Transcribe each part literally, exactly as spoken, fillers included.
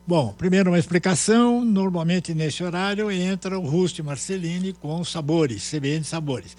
Bom, primeiro uma explicação. Normalmente nesse horário entra o Rust Marcelini com sabores, C B N Sabores.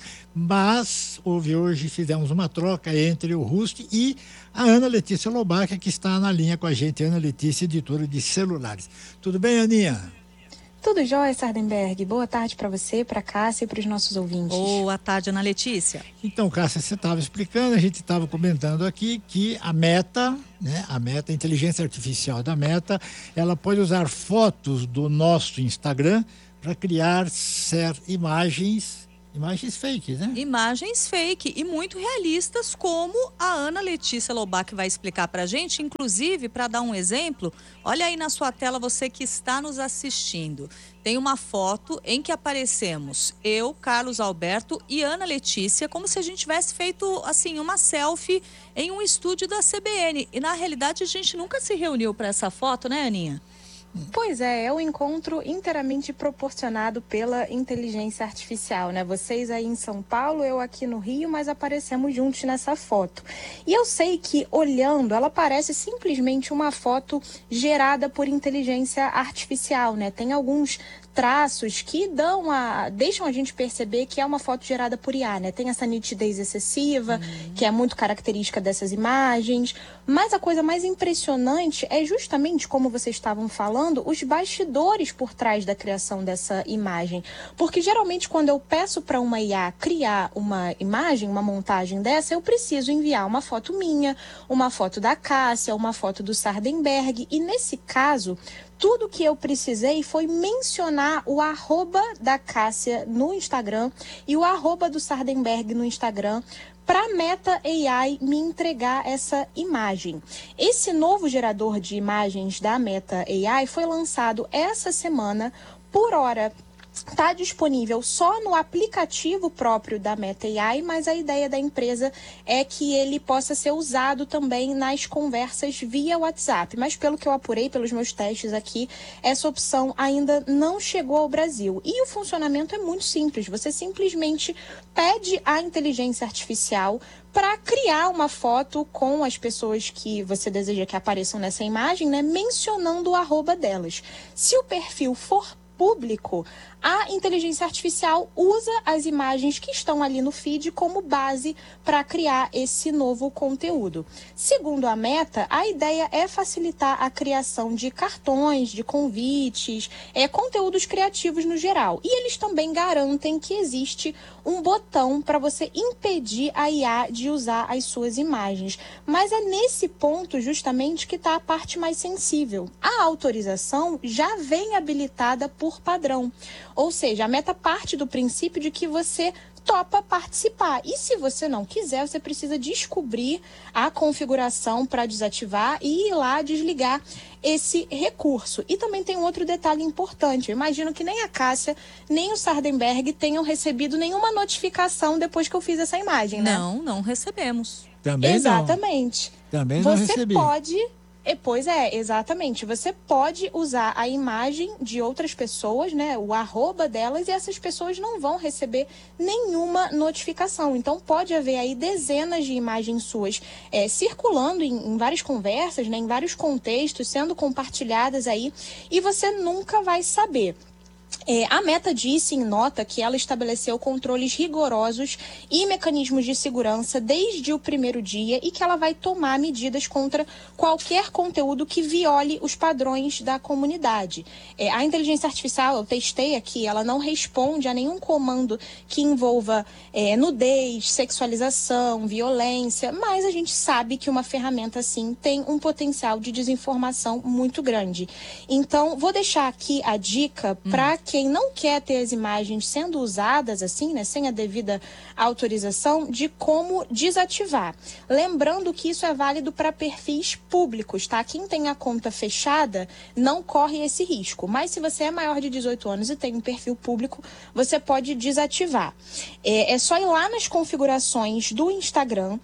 Mas houve hoje, fizemos uma troca entre o Rust e a Ana Letícia Lobaca, que está na linha com a gente. Ana Letícia, editora de celulares. Tudo bem, Aninha? Tudo jóia, Sardenberg. Boa tarde para você, para Cássia e para os nossos ouvintes. Boa tarde, Ana Letícia. Então, Cássia, você estava explicando, a gente estava comentando aqui que a Meta, né, a Meta, a inteligência artificial da Meta, ela pode usar fotos do nosso Instagram para criar certas imagens, imagens fake, né? Imagens fake e muito realistas, como a Ana Letícia Lobac vai explicar para a gente, inclusive, para dar um exemplo, olha aí na sua tela, você que está nos assistindo. Tem uma foto em que aparecemos eu, Carlos Alberto e Ana Letícia, como se a gente tivesse feito, assim, uma selfie em um estúdio da C B N. E, na realidade, a gente nunca se reuniu para essa foto, né, Aninha? Pois é, é um encontro inteiramente proporcionado pela inteligência artificial, né? Vocês aí em São Paulo, eu aqui no Rio, mas aparecemos juntos nessa foto. E eu sei que, olhando, ela parece simplesmente uma foto gerada por inteligência artificial, né? Tem alguns traços que dão a, deixam a gente perceber que é uma foto gerada por I A, né? Tem essa nitidez excessiva, uhum. que é muito característica dessas imagens, mas a coisa mais impressionante é justamente, como vocês estavam falando, os bastidores por trás da criação dessa imagem. Porque geralmente quando eu peço para uma I A criar uma imagem, uma montagem dessa, eu preciso enviar uma foto minha, uma foto da Cássia, uma foto do Sardenberg, e nesse caso, tudo que eu precisei foi mencionar o arroba da Cássia no Instagram e o arroba do Sardenberg no Instagram para a Meta A I me entregar essa imagem. Esse novo gerador de imagens da Meta A I foi lançado essa semana. Por hora, está disponível só no aplicativo próprio da Meta A I, mas a ideia da empresa é que ele possa ser usado também nas conversas via WhatsApp. Mas pelo que eu apurei, pelos meus testes aqui, essa opção ainda não chegou ao Brasil. E o funcionamento é muito simples. Você simplesmente pede à inteligência artificial para criar uma foto com as pessoas que você deseja que apareçam nessa imagem, né, mencionando o arroba delas. Se o perfil for público, a inteligência artificial usa as imagens que estão ali no feed como base para criar esse novo conteúdo. Segundo a Meta, a ideia é facilitar a criação de cartões, de convites, é, conteúdos criativos no geral. E eles também garantem que existe um botão para você impedir a I A de usar as suas imagens. Mas é nesse ponto justamente que está a parte mais sensível. A autorização já vem habilitada por padrão. Ou seja, a Meta parte do princípio de que você topa participar. E se você não quiser, você precisa descobrir a configuração para desativar e ir lá desligar esse recurso. E também tem um outro detalhe importante. Eu imagino que nem a Cássia, nem o Sardenberg tenham recebido nenhuma notificação depois que eu fiz essa imagem, né? Não, não recebemos. Também Exatamente. não. Também não você recebi. pode... Pois é, exatamente. Você pode usar a imagem de outras pessoas, né, o arroba delas, e essas pessoas não vão receber nenhuma notificação. Então, pode haver aí dezenas de imagens suas é, circulando em, em várias conversas, né, em vários contextos, sendo compartilhadas aí, e você nunca vai saber. É, a Meta disse em nota que ela estabeleceu controles rigorosos e mecanismos de segurança desde o primeiro dia e que ela vai tomar medidas contra qualquer conteúdo que viole os padrões da comunidade. É, a inteligência artificial, eu testei aqui, ela não responde a nenhum comando que envolva é, nudez, sexualização, violência, mas a gente sabe que uma ferramenta assim tem um potencial de desinformação muito grande. Então, vou deixar aqui a dica para hum. quem não quer ter as imagens sendo usadas assim, né, sem a devida autorização, de como desativar. Lembrando que isso é válido para perfis públicos, tá? Quem tem a conta fechada não corre esse risco, mas se você é maior de dezoito anos e tem um perfil público, você pode desativar. É, é só ir lá nas configurações do Instagram,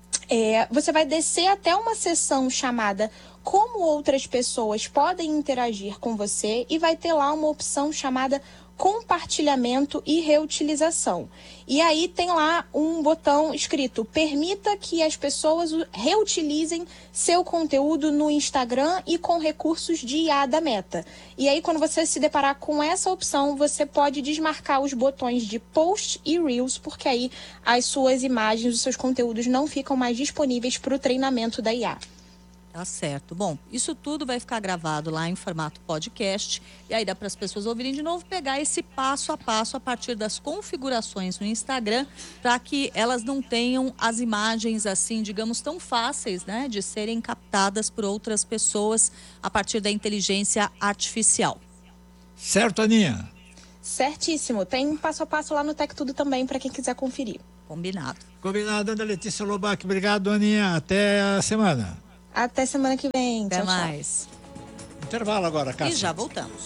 é, você vai descer até uma seção chamada Como outras pessoas podem interagir com você e vai ter lá uma opção chamada compartilhamento e reutilização. E aí tem lá um botão escrito: permita que as pessoas reutilizem seu conteúdo no Instagram e com recursos de I A da Meta. E aí, quando você se deparar com essa opção, você pode desmarcar os botões de post e reels, porque aí as suas imagens, os seus conteúdos não ficam mais disponíveis para o treinamento da I A. Tá certo. Bom, isso tudo vai ficar gravado lá em formato podcast e aí dá para as pessoas ouvirem de novo, pegar esse passo a passo a partir das configurações no Instagram, para que elas não tenham as imagens assim, digamos, tão fáceis, né, de serem captadas por outras pessoas a partir da inteligência artificial. Certo, Aninha? Certíssimo. Tem um passo a passo lá no Tech Tudo também para quem quiser conferir. Combinado. Combinado, Ana Letícia Lobac. Obrigado, Aninha. Até a semana. Até semana que vem. Até tchau, mais. Tchau. Intervalo agora, Cássia. E já voltamos.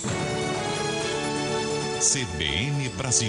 C B N Brasil.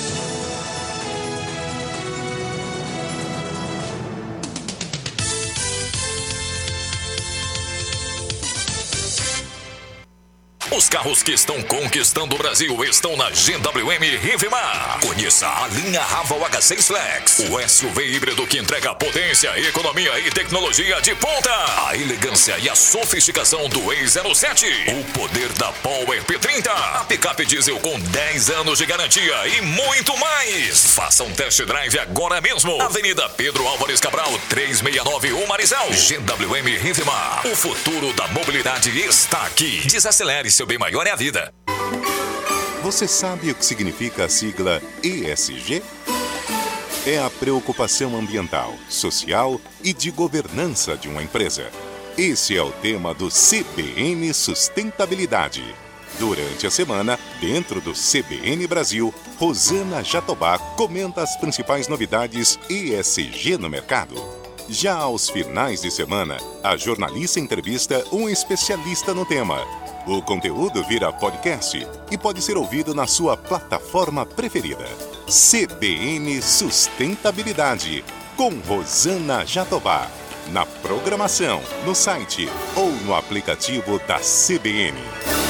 Os carros que estão conquistando o Brasil estão na G W M Rivemar. Conheça a linha Raval H seis Flex, o S U V híbrido que entrega potência, economia e tecnologia de ponta. A elegância e a sofisticação do E zero sete. O poder da Power P trinta. A picape diesel com dez anos de garantia e muito mais. Faça um test drive agora mesmo. Avenida Pedro Álvares Cabral, trezentos e sessenta e nove, o Marizal. G W M Rivemar. O futuro da mobilidade está aqui. Desacelere, seu bem maior é a vida. Você sabe o que significa a sigla E S G? É a preocupação ambiental, social e de governança de uma empresa. Esse é o tema do C B N Sustentabilidade. Durante a semana, dentro do C B N Brasil, Rosana Jatobá comenta as principais novidades E S G no mercado. Já aos finais de semana, a jornalista entrevista um especialista no tema. O conteúdo vira podcast e pode ser ouvido na sua plataforma preferida. C B N Sustentabilidade, com Rosana Jatobá. Na programação, no site ou no aplicativo da C B N.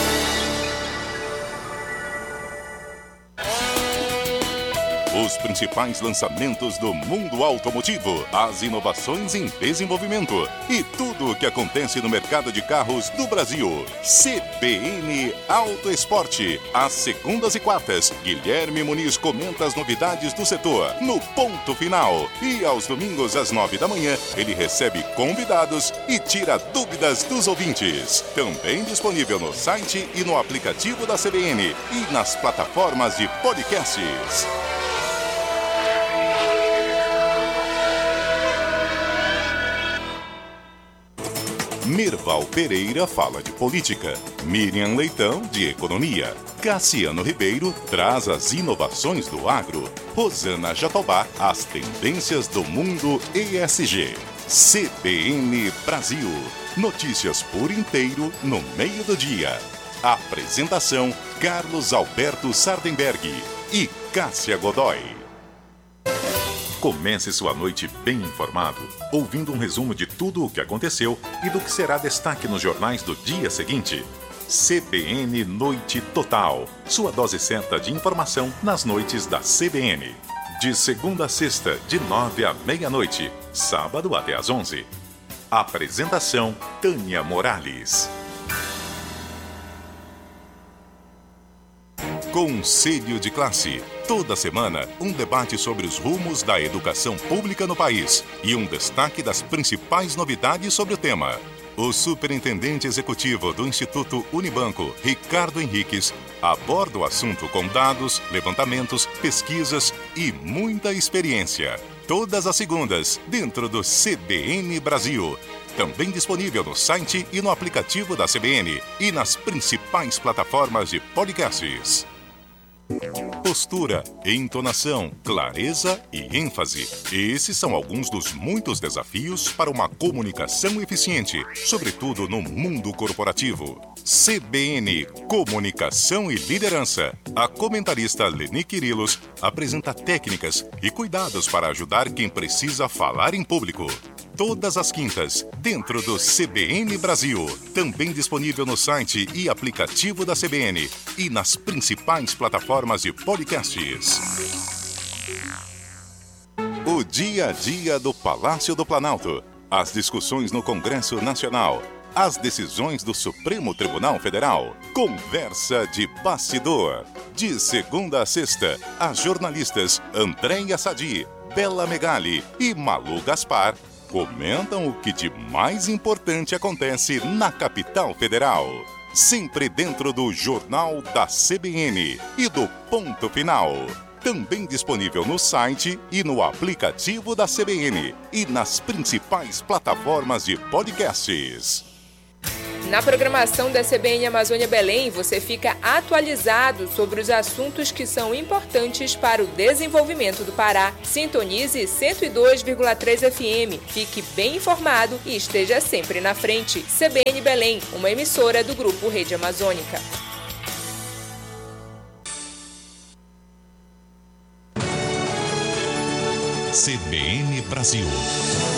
Os principais lançamentos do mundo automotivo, as inovações em desenvolvimento e tudo o que acontece no mercado de carros do Brasil. C B N Auto Esporte. Às segundas e quartas, Guilherme Muniz comenta as novidades do setor no ponto final. E aos domingos, às nove da manhã, ele recebe convidados e tira dúvidas dos ouvintes. Também disponível no site e no aplicativo da C B N e nas plataformas de podcasts. Mirval Pereira fala de política, Miriam Leitão de economia, Cassiano Ribeiro traz as inovações do agro, Rosana Jatobá as tendências do mundo E S G. C B N Brasil, notícias por inteiro no meio do dia. Apresentação Carlos Alberto Sardenberg e Cássia Godoy. Comece sua noite bem informado, ouvindo um resumo de tudo o que aconteceu e do que será destaque nos jornais do dia seguinte. C B N Noite Total, sua dose certa de informação nas noites da C B N. De segunda a sexta, de nove à meia-noite, sábado até às onze. Apresentação Tânia Morales. Conselho de Classe. Toda semana, um debate sobre os rumos da educação pública no país e um destaque das principais novidades sobre o tema. O superintendente executivo do Instituto Unibanco, Ricardo Henriques, aborda o assunto com dados, levantamentos, pesquisas e muita experiência. Todas as segundas, dentro do C B N Brasil. Também disponível no site e no aplicativo da C B N e nas principais plataformas de podcasts. Postura, entonação, clareza e ênfase. Esses são alguns dos muitos desafios para uma comunicação eficiente, sobretudo no mundo corporativo. C B N Comunicação e Liderança. A comentarista Leni Quirilos apresenta técnicas e cuidados para ajudar quem precisa falar em público. todas as quintas, dentro do C B N Brasil. Também disponível no site e aplicativo da C B N e nas principais plataformas de podcasts. O dia a dia do Palácio do Planalto. As discussões no Congresso Nacional. As decisões do Supremo Tribunal Federal. Conversa de bastidor. De segunda a sexta, as jornalistas Andréia Sadi, Bela Megali e Malu Gaspar comentam o que de mais importante acontece na capital federal. Sempre dentro do Jornal da C B N e do Ponto Final. Também disponível no site e no aplicativo da C B N e nas principais plataformas de podcasts. Na programação da C B N Amazônia Belém, você fica atualizado sobre os assuntos que são importantes para o desenvolvimento do Pará. Sintonize cento e dois vírgula três F M, fique bem informado e esteja sempre na frente. C B N Belém, uma emissora do Grupo Rede Amazônica. C B N Brasil.